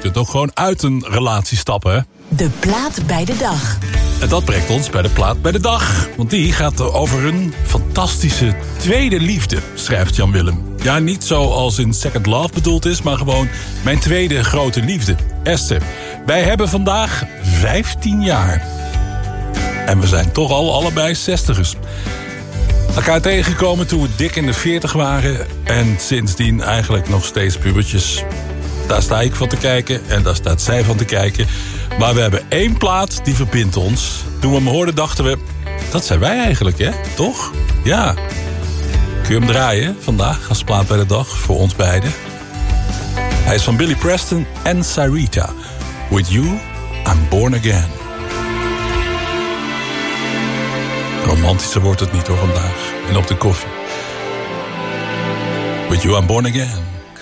kunt ook gewoon uit een relatie stappen, hè? De plaat bij de dag. En dat brengt ons bij de plaat bij de dag. Want die gaat over een fantastische tweede liefde, schrijft Jan Willem. Ja, niet zoals in Second Love bedoeld is, maar gewoon mijn tweede grote liefde, Esther. Wij hebben vandaag 15 jaar. En we zijn toch al allebei 60ers. Elkaar tegengekomen toen we dik in de 40 waren. En sindsdien eigenlijk nog steeds pubertjes. Daar sta ik van te kijken en daar staat zij van te kijken. Maar we hebben één plaat die verbindt ons. Toen we hem hoorden dachten we, dat zijn wij eigenlijk, hè? Toch? Ja. Kun je hem draaien vandaag als plaat bij de dag voor ons beiden? Hij is van Billy Preston en Sarita. With You, I'm Born Again. Romantischer wordt het niet hoor vandaag. En op de koffie. With You, I'm Born Again.